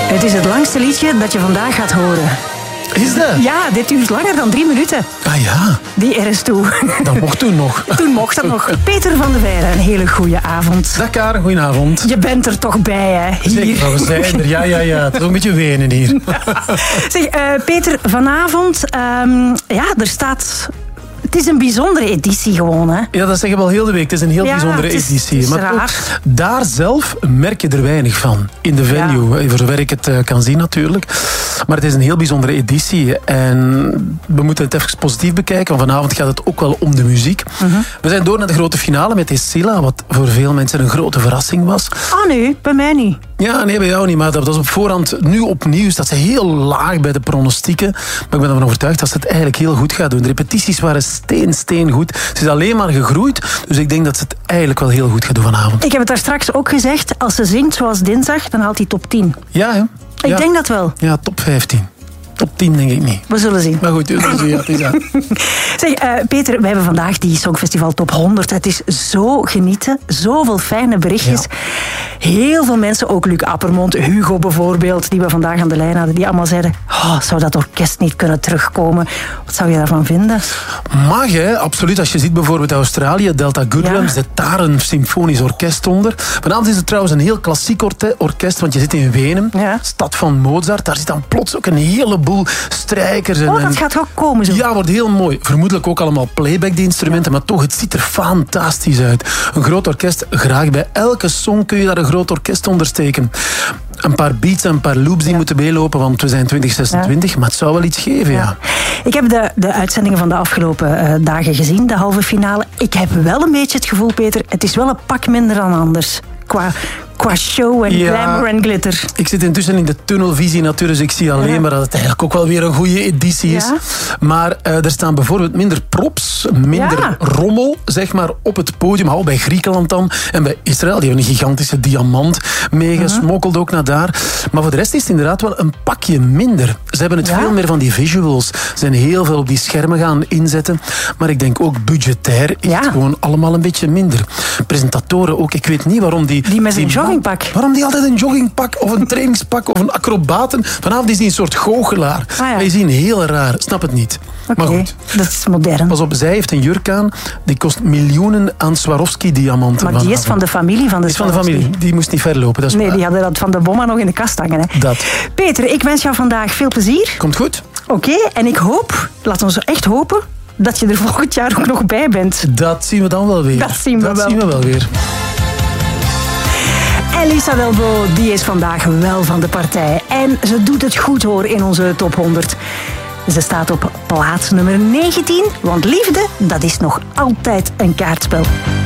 Het is het langste liedje dat je vandaag gaat horen. Is dat? Ja, dit duurt langer dan 3 minuten. Ah ja. Die RS2. Dat mocht toen nog. Toen mocht dat nog. Peter van der Veijren, een hele goede avond. Dag Karen, goedenavond. Je bent er toch bij, hè? Hier. Zeker, we zijn er. Ja. Het is ook een beetje wenen hier. Zeg, Peter, vanavond, er staat... Het is een bijzondere editie gewoon, hè? Ja, dat zeggen we al heel de week. Het is een heel bijzondere editie. Het is maar raar. ook daar zelf merk je er weinig van. In de venue, voor zover ik het kan zien natuurlijk. Maar het is een heel bijzondere editie. En we moeten het even positief bekijken. Want vanavond gaat het ook wel om de muziek. We zijn door naar de grote finale met Escilla. Wat voor veel mensen een grote verrassing was. Oh nee, bij mij niet. Ja, nee, bij jou niet. Maar dat was op voorhand. Nu opnieuw staat ze heel laag bij de pronostieken. Maar ik ben ervan overtuigd dat ze het eigenlijk heel goed gaat doen. De repetities waren steen goed. Ze is alleen maar gegroeid. Dus ik denk dat ze het eigenlijk wel heel goed gaat doen vanavond. Ik heb het daar straks ook gezegd. Als ze zingt zoals dinsdag, dan haalt hij top 10. Ja, hè? Ik denk dat wel. Ja, top 15. Top 10 denk ik niet. We zullen zien. Maar goed, het is dat. Zeg, Peter, we hebben vandaag die Songfestival Top 100. Het is zo genieten. Zoveel fijne berichtjes. Ja. Heel veel mensen, ook Luc Appermond, Hugo bijvoorbeeld, die we vandaag aan de lijn hadden, die allemaal zeiden, zou dat orkest niet kunnen terugkomen? Wat zou je daarvan vinden? Mag, hè? Absoluut. Als je ziet bijvoorbeeld Australië, Delta Goodrem, zit daar een symfonisch orkest onder. Vanavond is het trouwens een heel klassiek orkest, want je zit in Wenen, stad van Mozart. Daar zit dan plots ook een heleboel strijkers. Dat gaat ook komen zo. Ja, wordt heel mooi. Vermoedelijk ook allemaal playback, die instrumenten, maar toch, het ziet er fantastisch uit. Een groot orkest, graag bij elke song kun je daar een groot orkest onder steken. Een paar beats en een paar loops die moeten meelopen, want we zijn 2026, maar het zou wel iets geven, ja. Ik heb de uitzendingen van de afgelopen dagen gezien, de halve finale. Ik heb wel een beetje het gevoel, Peter, het is wel een pak minder dan anders. Qua show en glamour en glitter. Ik zit intussen in de tunnelvisie natuurlijk, dus ik zie alleen maar dat het eigenlijk ook wel weer een goede editie is. Maar er staan bijvoorbeeld minder props, minder rommel, zeg maar, op het podium. Hou bij Griekenland dan. En bij Israël, die hebben een gigantische diamant meegesmokkeld ook naar daar. Maar voor de rest is het inderdaad wel een pakje minder. Ze hebben het veel meer van die visuals. Ze zijn heel veel op die schermen gaan inzetten. Maar ik denk ook budgetair is het gewoon allemaal een beetje minder. Presentatoren ook, ik weet niet waarom die met een joggingpak. Waarom die altijd een joggingpak of een trainingspak of een acrobaten? Vanavond is die een soort goochelaar. Maar je ziet heel raar, snap het niet. Maar goed. Dat is modern. Pas op, zij heeft een jurk aan, die kost miljoenen aan Swarovski-diamanten. Maar die is van de familie van de Swarovski. Die moest niet verlopen, dat is waar. Die hadden dat van de bomma nog in de kast hangen. Hè. Dat. Peter, ik wens jou vandaag veel plezier. Komt goed. Oké, en ik hoop, laten we echt hopen, dat je er volgend jaar ook nog bij bent. Dat zien we dan wel weer. Dat zien we wel weer. Elisa Delbo, die is vandaag wel van de partij. En ze doet het goed hoor in onze top 100. Ze staat op plaats nummer 19, want liefde, dat is nog altijd een kaartspel.